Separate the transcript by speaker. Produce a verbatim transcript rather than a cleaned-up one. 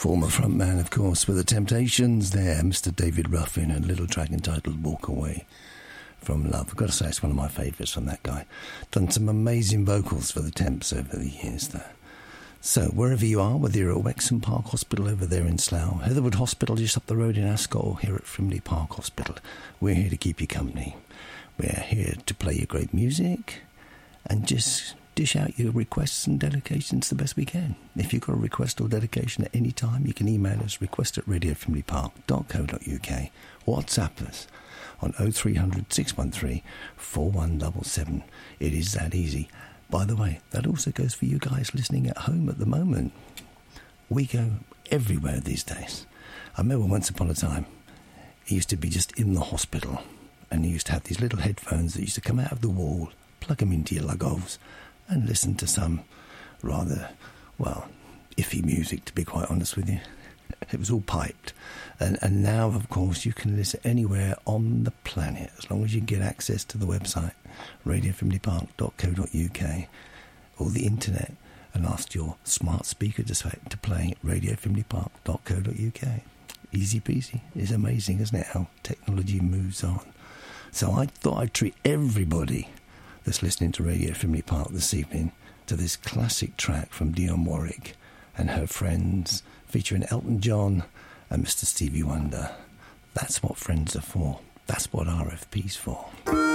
Speaker 1: Former frontman, of course, with the Temptations there, Mister David Ruffin, and a little track entitled Walk Away from Love. I've got to say, it's one of my favourites from that guy. Done some amazing vocals for the Temps over the years, though. So, wherever you are, whether you're at Wexham Park Hospital over there in Slough, Heatherwood Hospital just up the road in Ascot, or here at Frimley Park Hospital, we're here to keep you company. We're here to play your great music and just dish out your requests and dedications the best we can. If you've got a request or dedication at any time, you can email us, request at radio frimley park dot co dot uk, WhatsApp us on oh three hundred, six one three, four one seven seven. It is that easy. By the way, that also goes for you guys listening at home at the moment. We go everywhere these days. I remember once upon a time, it used to be just in the hospital, and you used to have these little headphones that used to come out of the wall, plug them into your lugos, and listen to some rather, well, iffy music, to be quite honest with you. It was all piped. And, and now, of course, you can listen anywhere on the planet, as long as you can get access to the website, radio frimley park dot co dot uk, or the internet, and ask your smart speaker to, to play radio frimley park dot co dot uk. Easy peasy. It's amazing, isn't it, how technology moves on. So I thought I'd treat everybody that's listening to Radio Frimley Park this evening to this classic track from Dionne Warwick and her friends, featuring Elton John and Mister Stevie Wonder. That's what friends are for. That's what R F P's for.